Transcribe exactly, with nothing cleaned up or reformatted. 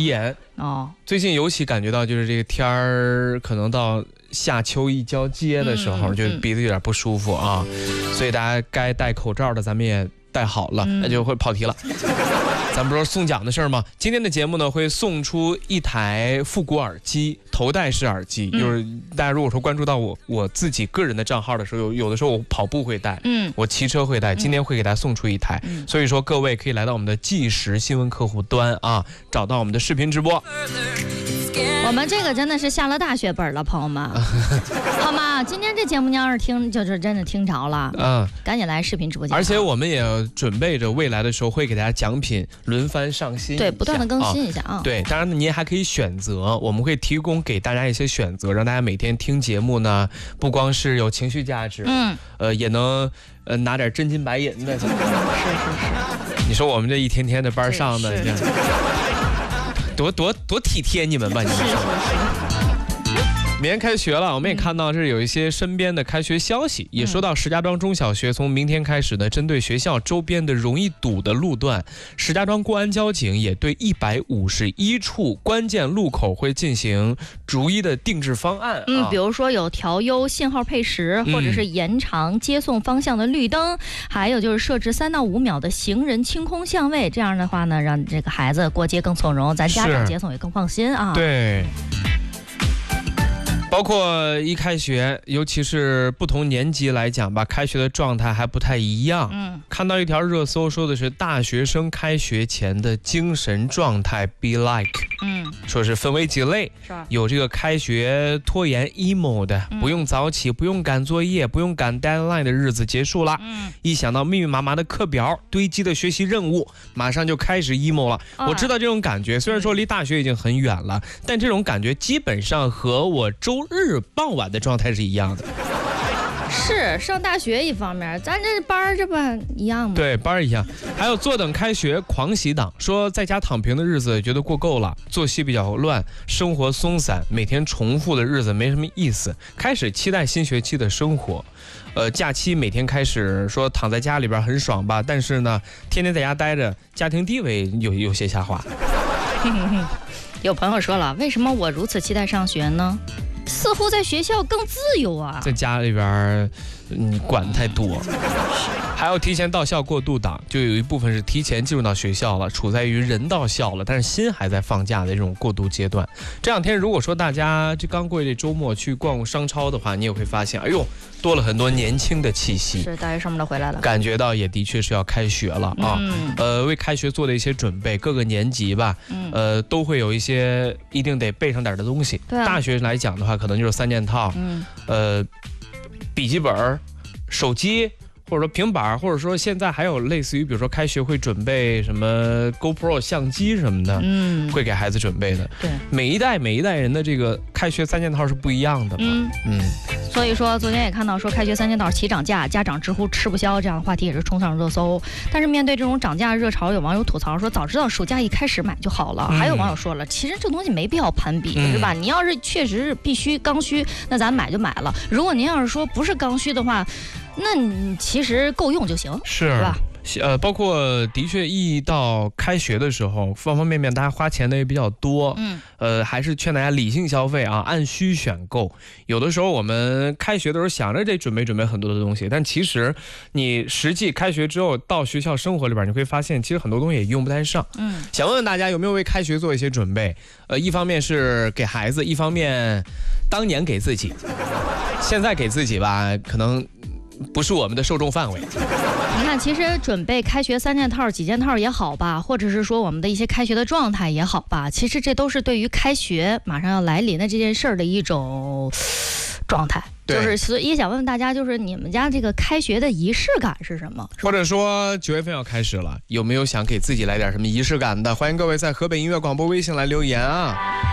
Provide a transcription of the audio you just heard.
鼻炎哦。 最近尤其感觉到，就是这个天儿可能到夏秋一交接的时候， 嗯、 就鼻子有点不舒服啊，嗯、所以大家该戴口罩的咱们也戴好了，那、嗯、就会跑题了。咱们不是送奖的事儿吗？今天的节目呢会送出一台复古耳机，头戴式耳机。嗯、就是大家如果说关注到我我自己个人的账号的时候，有有的时候我跑步会戴，嗯，我骑车会戴，今天会给大家送出一台。嗯、所以说各位可以来到我们的即时新闻客户端啊，找到我们的视频直播。 我们这个真的是下了大血本了，朋友们，好吗？今天这节目你要是听，就是真的听着了，嗯，赶紧来视频直播间。 而且我们也准备着未来的时候会给大家奖品轮番上新， 对，不断的更新一下啊。 对，当然呢，你也还可以选择，我们会提供给大家一些选择，让大家每天听节目呢，不光是有情绪价值，嗯，呃，也能呃拿点真金白银的。是是是。你说我们这一天天的班上的，你看。多多多体贴你们吧，你们。是是是。明天开学了，我们也看到这有一些身边的开学消息，也说到石家庄中小学从明天开始呢，针对学校周边的容易堵的路段，石家庄公安交警也对一百五十一处关键路口会进行逐一的定制方案。 嗯，比如说有调优信号配时，或者是延长接送方向的绿灯，嗯、还有就是设置三到五秒的行人清空相位，这样的话呢，让这个孩子过街更从容，咱家长接送也更放心啊。 对。包括一开学，尤其是不同年级来讲吧，开学的状态还不太一样。嗯，看到一条热搜说的是大学生开学前的精神状态 be like， 嗯，说是分为几类，有这个开学拖延 emo 的，嗯、不用早起，不用赶作业，不用赶 deadline 的日子结束了。嗯，一想到密密麻麻的课表、堆积的学习任务，马上就开始 emo 了。哦、我知道这种感觉，虽然说离大学已经很远了，但这种感觉基本上和我周日傍晚的状态是一样的。 是上大学一方面，咱这班儿这不一样吗？ 对，班儿一样。还有坐等开学狂喜党，说在家躺平的日子觉得过够了，作息比较乱，生活松散，每天重复的日子没什么意思，开始期待新学期的生活。呃，假期每天开始说躺在家里边很爽吧，但是呢，天天在家待着，家庭地位有有些下滑。 有朋友说了，为什么我如此期待上学呢？似乎在学校更自由啊， 在家里边你管太多。还有提前到校过渡党，就有一部分是提前进入到学校了，处在于人到校了，但是心还在放假的这种过渡阶段。这两天如果说大家这刚过这周末去逛商超的话，你也会发现，哎呦，多了很多年轻的气息。 是，大学生们都回来了， 感觉到也的确是要开学了啊。嗯、呃，为开学做的一些准备，各个年级吧，嗯、呃，都会有一些一定得备上点的东西。 对啊、 大学来讲的话，可能就是三件套，嗯、呃，笔记本、手机。或者说平板，或者说现在还有类似于比如说开学会准备什么 GoPro 相机什么的，嗯，会给孩子准备的。 对， 每一代每一代人的这个开学三件套是不一样的嘛。嗯嗯。 所以说昨天也看到说开学三件套齐涨价，家长直呼吃不消，这样的话题也是冲上热搜。但是面对这种涨价热潮，有网友吐槽说早知道暑假一开始买就好了。嗯、还有网友说了，其实这东西没必要攀比，嗯、是吧？你要是确实是必须刚需，那咱买就买了。如果您要是说不是刚需的话，那你其实够用就行， 是， 是吧？ 呃，包括的确一到开学的时候，方方面面大家花钱的也比较多，嗯，呃，还是劝大家理性消费啊，按需选购。有的时候我们开学的时候想着得准备准备很多的东西，但其实你实际开学之后到学校生活里边，你会发现其实很多东西也用不太上。嗯，想问问大家有没有为开学做一些准备？呃，一方面是给孩子，一方面当年给自己，现在给自己吧，可能不是我们的受众范围。 你看，其实准备开学三件套、几件套也好吧，或者是说我们的一些开学的状态也好吧，其实这都是对于开学马上要来临的这件事儿的一种状态。就是所以也想问问大家，就是你们家这个开学的仪式感是什么？ 或者说九月份要开始了，有没有想给自己来点什么仪式感的？欢迎各位在河北音乐广播微信来留言啊。